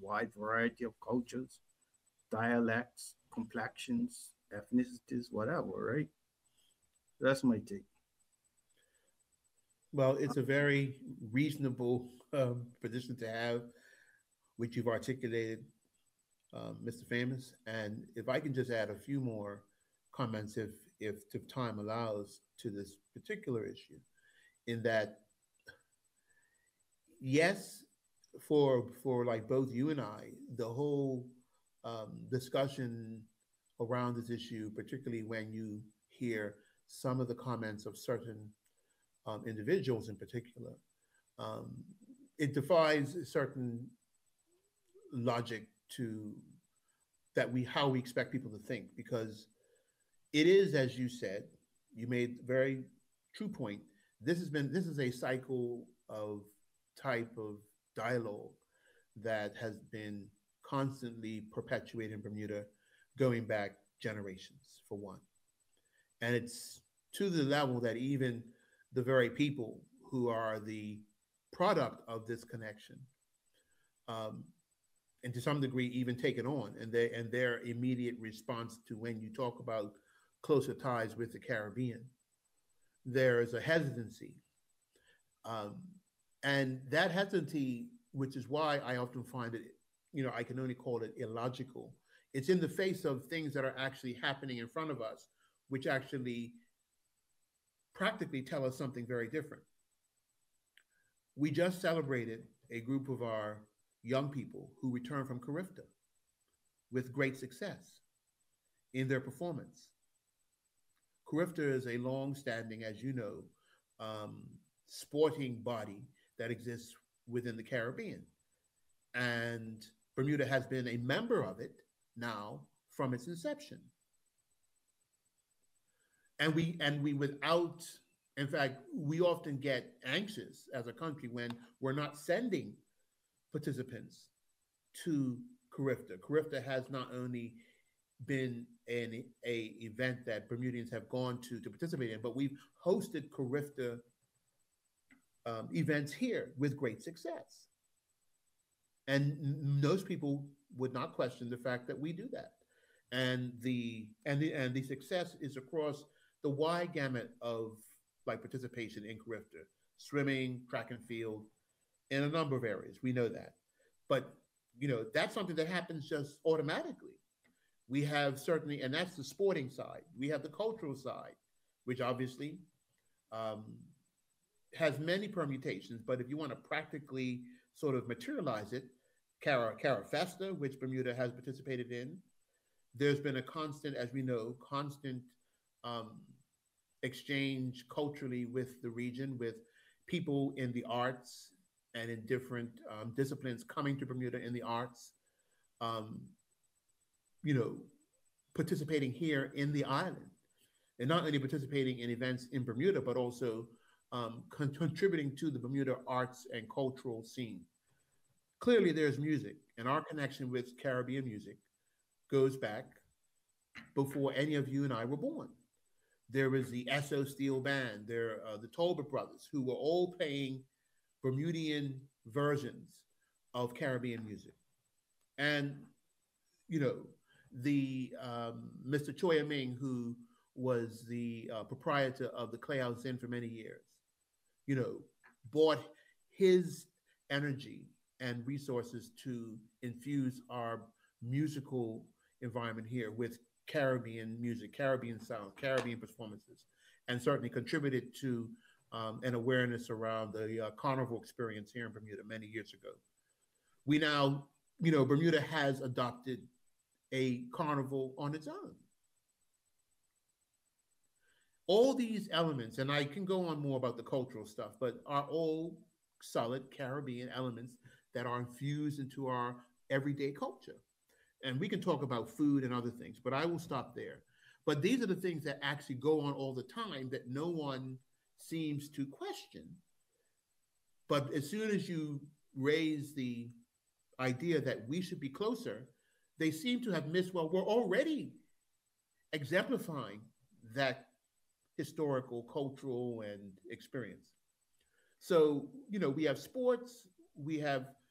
wide variety of cultures, dialects, complexions, ethnicities, whatever, right? That's my take. Well, it's a very reasonable position to have, which you've articulated, Mr. Famous. And if I can just add a few more comments, if time allows, to this particular issue, in that yes, for like both you and I, the whole discussion around this issue, particularly when you hear some of the comments of certain individuals in particular, um, it defies certain logic to that we how we expect people to think, because it is, as you said, you made a very true point. This is a cycle of type of dialogue that has been constantly perpetuated in Bermuda, going back generations, for one. And it's to the level that even the very people who are the product of this connection, um, and to some degree even take it on, and their immediate response to when you talk about closer ties with the Caribbean, there is a hesitancy, um, and that hesitancy, which is why I often find it, I can only call it illogical. It's in the face of things that are actually happening in front of us, which actually practically tell us something very different. We just celebrated a group of our young people who returned from Carifta with great success in their performance. Carifta is a long-standing, as you know, um, sporting body that exists within the Caribbean, and Bermuda has been a member of it now from its inception. And we without, in fact, we often get anxious as a country when we're not sending participants to Carifta. Carifta has not only been a event that Bermudians have gone to participate in, but we've hosted Carifta events here with great success. And most people would not question the fact that we do that. And the success is across the wide gamut of like participation in Carifta, swimming, track and field, in a number of areas. We know that. But that's something that happens just automatically. We have certainly, and that's the sporting side. We have the cultural side, which obviously um, has many permutations. But if you want to practically sort of materialize it, Cara Festa, which Bermuda has participated in, there's been a constant, as we know, constant um, exchange culturally with the region, with people in the arts and in different disciplines coming to Bermuda in the arts. Um, you know, participating here in the island, and not only participating in events in Bermuda, but also contributing to the Bermuda arts and cultural scene. Clearly, there's music, and our connection with Caribbean music goes back before any of you and I were born. There was the Esso Steel Band, the Tolbert brothers, who were all playing Bermudian versions of Caribbean music. And, you know, the Mr. Choya Ming, who was the proprietor of the Clay House Inn for many years, you know, bought his energy and resources to infuse our musical environment here with Caribbean music, Caribbean sound, Caribbean performances, and certainly contributed to an awareness around the carnival experience here in Bermuda many years ago. We now, Bermuda has adopted a carnival on its own. All these elements, and I can go on more about the cultural stuff, but are all solid Caribbean elements that are infused into our everyday culture. And we can talk about food and other things, but I will stop there. But these are the things that actually go on all the time that no one seems to question. But as soon as you raise the idea that we should be closer, they seem to have missed, well, we're already exemplifying that historical, cultural, and experience. So, we have sports, we have